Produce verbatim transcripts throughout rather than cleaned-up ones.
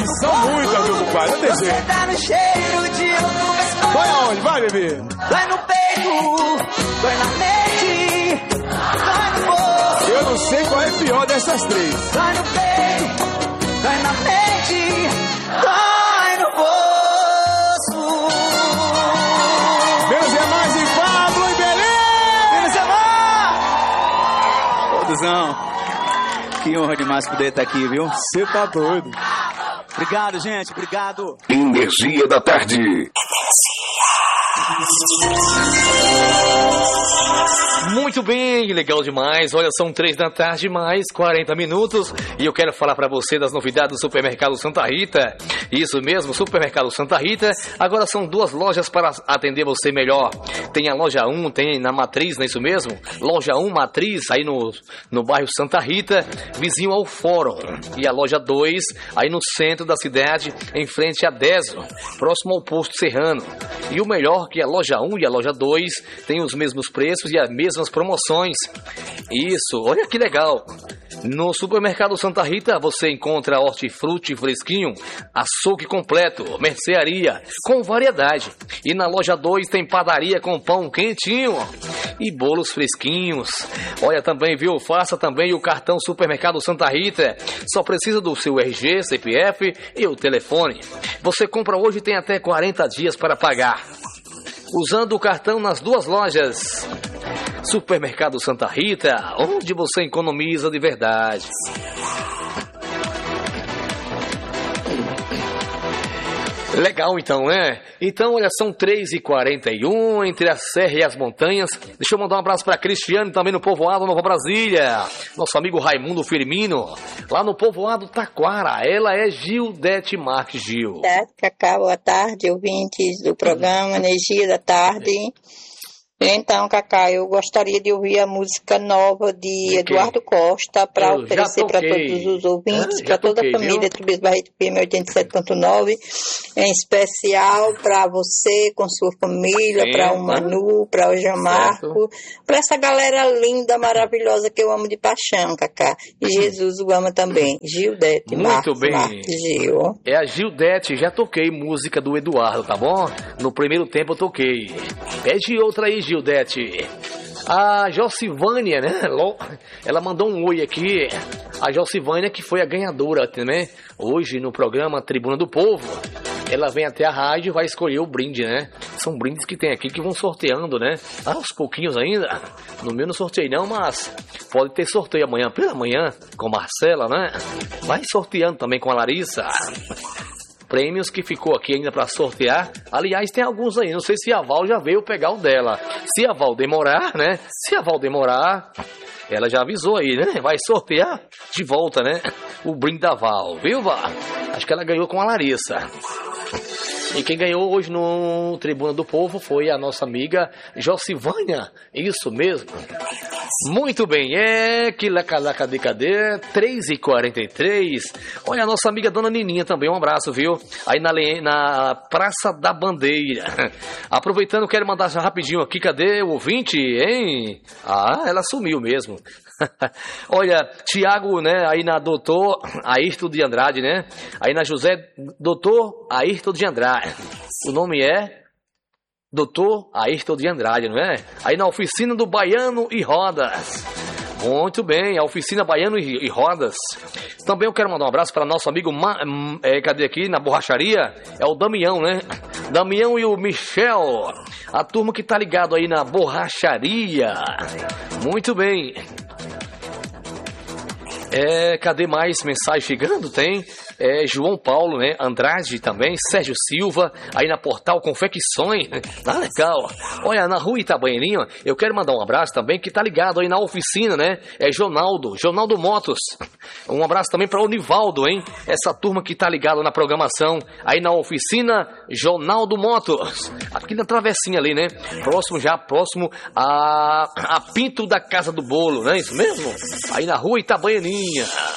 São muitas, meu compadre, não tem jeito. Você tá no cheiro de outro pescoço. Vai aonde? Vai, bebê. Dói no peito, dói na mente, dói no bolso. Eu não sei qual é a pior dessas três. Dói no peito, dói na mente, dói no bolso. Menos é mais em Pablo e Belém. Menos é mais. Ô, Duzão, que honra demais poder estar aqui, viu? Você tá doido. Obrigado, gente, obrigado. Energia da tarde. Muito bem, legal demais. Olha, são três da tarde, mais quarenta minutos. E eu quero falar pra você das novidades do Supermercado Santa Rita. Isso mesmo, Supermercado Santa Rita. Agora são duas lojas para atender você melhor. Tem a loja um, tem na Matriz, não é isso mesmo? Loja um, Matriz, aí no, no bairro Santa Rita, vizinho ao Fórum. E a loja dois, aí no centro da cidade, em frente a Deso, próximo ao Posto Serrano. E o melhor que a loja um e a loja dois têm os mesmos preços e as mesmas promoções. Isso, olha que legal. No Supermercado Santa Rita você encontra hortifruti fresquinho, açougue completo, mercearia com variedade. E na loja dois tem padaria com pão quentinho e bolos fresquinhos. Olha também, viu? Faça também o cartão Supermercado Santa Rita. Só precisa do seu R G, C P F e o telefone. Você compra hoje e tem até quarenta dias para pagar. Usando o cartão nas duas lojas. Supermercado Santa Rita, onde você economiza de verdade. Legal então, né? Então, olha, são três e quarenta e um, entre a serra e as montanhas. Deixa eu mandar um abraço para Cristiano, também no Povoado Nova Brasília. Nosso amigo Raimundo Firmino, lá no Povoado Taquara. Ela é Gildete Marques Gil. Cacá, boa tarde, ouvintes do programa Energia da Tarde. Então, Cacá, eu gostaria de ouvir a música nova de Eduardo Costa para oferecer para todos os ouvintes, para toda a família Tribes Barreto P M oitenta e sete ponto nove, em especial para você com sua família, para o Manu, para o Jamarco, para essa galera linda, maravilhosa que eu amo de paixão, Cacá. E Jesus o ama também. Gildete Marques, Muito bem. Marques Gil. É a Gildete, já toquei música do Eduardo, tá bom? No primeiro tempo eu toquei. Pede outra aí, Gildete. A Jocivânia, né? Ela mandou um oi aqui. A Jocivânia, que foi a ganhadora, né? Hoje no programa Tribuna do Povo. Ela vem até a rádio e vai escolher o brinde, né? São brindes que tem aqui que vão sorteando, né? Ah, aos pouquinhos ainda. No meu não sorteio não, mas pode ter sorteio amanhã pela manhã com Marcela, né? Vai sorteando também com a Larissa. Prêmios que ficou aqui ainda para sortear. Aliás, tem alguns aí. Não sei se a Val já veio pegar o dela. Se a Val demorar, né? Se a Val demorar, ela já avisou aí, né? Vai sortear de volta, né? O brinde da Val, viu, Val? Acho que ela ganhou com a Larissa. E quem ganhou hoje no Tribuna do Povo foi a nossa amiga Jocivânia. Isso mesmo. Muito bem, é que lá, cadê, cadê? três e quarenta e três. Olha, a nossa amiga Dona Nininha também, um abraço, viu? Aí na, na Praça da Bandeira. Aproveitando, quero mandar rapidinho aqui, cadê o ouvinte, hein? Ah, ela sumiu mesmo. Olha, Tiago, né, aí na Doutor Ayrton de Andrade, né? Aí na José Doutor Ayrton de Andrade. O nome é Doutor Ayrton de Andrade, não é? Aí na oficina do Baiano e Rodas. Muito bem, a oficina Baiano e, e Rodas. Também eu quero mandar um abraço para nosso amigo, Ma, é, cadê aqui, na borracharia? É o Damião, né? Damião e o Michel. A turma que tá ligado aí na borracharia. Muito bem. É, cadê mais mensagem chegando? Tem é, João Paulo, né? Andrade também, Sérgio Silva, aí na Portal Confecções. Ah, legal. Olha, na rua Itabaianinha, eu quero mandar um abraço também, que tá ligado aí na oficina, né? É Jonaldo, Jonaldo Motos. Um abraço também para o Nivaldo, hein? Essa turma que tá ligada na programação, aí na oficina Jonaldo Motos. Aqui na travessinha ali, né? Próximo já, próximo a, a Pinto da Casa do Bolo, não é isso mesmo? Aí na rua Itabaianinha.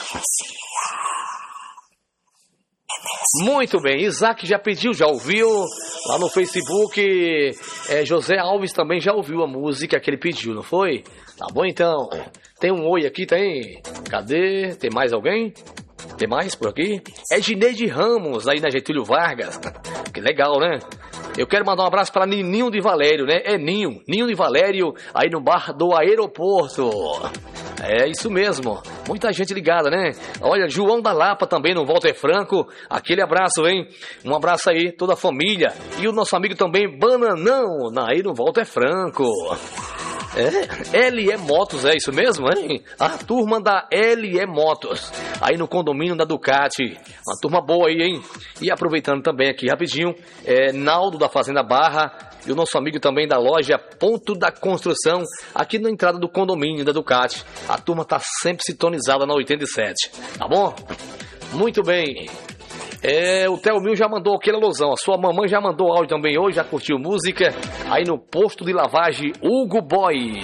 Muito bem, Isaac já pediu, já ouviu lá no Facebook. é, José Alves também já ouviu a música que ele pediu, não foi? Tá bom então. Tem um oi aqui, tem? Cadê? Tem mais alguém? Tem mais por aqui? É Gineide Ramos, aí na Getúlio Vargas. Que legal, né? Eu quero mandar um abraço para Nininho de Valério, né? É Ninho, Ninho de Valério, aí no bar do aeroporto. É isso mesmo, muita gente ligada, né? Olha, João da Lapa também no Walter Franco. Aquele abraço, hein? Um abraço aí, toda a família. E o nosso amigo também, Bananão, aí no Walter Franco. É, L E Motos, é isso mesmo, hein? A turma da L E Motos, aí no condomínio da Ducati. Uma turma boa aí, hein? E aproveitando também aqui rapidinho, é, Naldo da Fazenda Barra e o nosso amigo também da loja Ponto da Construção, aqui na entrada do condomínio da Ducati. A turma tá sempre sintonizada na oitenta e sete, tá bom? Muito bem. É, o Thelmil já mandou aquele alusão. A sua mamãe já mandou áudio também hoje, já curtiu música. Aí no posto de lavagem Hugo Boy.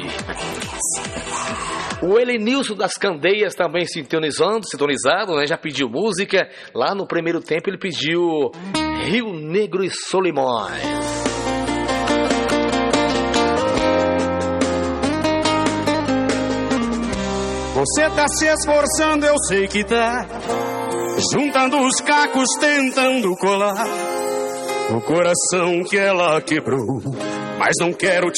O Elenilson das Candeias também sintonizando, sintonizado, né? Já pediu música. Lá no primeiro tempo ele pediu Rio Negro e Solimões. Você tá se esforçando, eu sei que tá, juntando os cacos, tentando colar o coração que ela quebrou. Mas não quero